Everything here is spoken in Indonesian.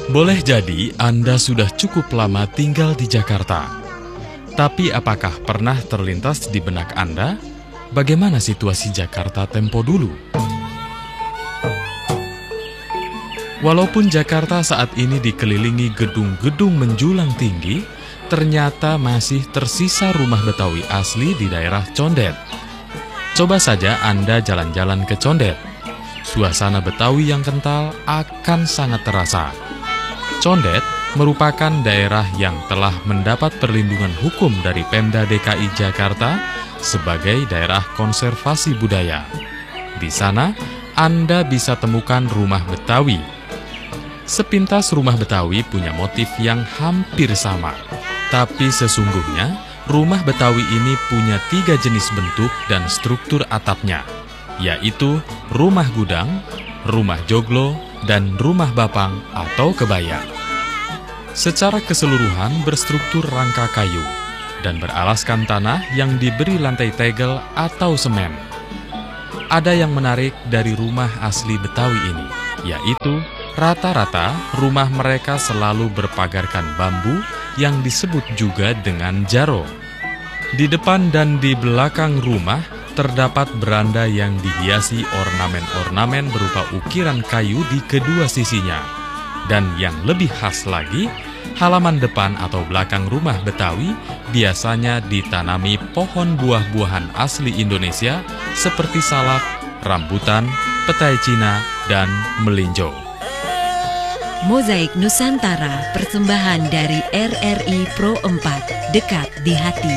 Boleh jadi Anda sudah cukup lama tinggal di Jakarta. Tapi apakah pernah terlintas di benak Anda bagaimana situasi Jakarta tempo dulu? Walaupun Jakarta saat ini dikelilingi gedung-gedung menjulang tinggi, ternyata masih tersisa rumah Betawi asli di daerah Condet. Coba saja Anda jalan-jalan ke Condet. Suasana Betawi yang kental akan sangat terasa. Condet merupakan daerah yang telah mendapat perlindungan hukum dari Pemda DKI Jakarta sebagai daerah konservasi budaya. Di sana, Anda bisa temukan rumah Betawi. Sepintas rumah Betawi punya motif yang hampir sama. Tapi sesungguhnya, rumah Betawi ini punya 3 jenis bentuk dan struktur atapnya, yaitu rumah gudang, rumah joglo, dan rumah bapang atau kebaya. Secara keseluruhan berstruktur rangka kayu dan beralaskan tanah yang diberi lantai tegel atau semen. Ada yang menarik dari rumah asli Betawi ini, yaitu rata-rata rumah mereka selalu berpagarkan bambu yang disebut juga dengan jaro. Di depan dan di belakang rumah terdapat beranda yang dihiasi ornamen-ornamen berupa ukiran kayu di kedua sisinya. Dan yang lebih khas lagi, halaman depan atau belakang rumah Betawi biasanya ditanami pohon buah-buahan asli Indonesia seperti salak, rambutan, petai Cina, dan melinjo. Mozaik Nusantara, persembahan dari RRI Pro 4, dekat di hati.